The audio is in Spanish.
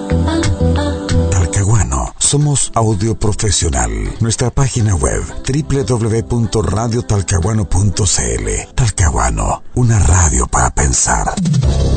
Talcahuano, somos audio profesional. Nuestra página web www.radiotalcahuano.cl. Talcahuano, una radio para pensar.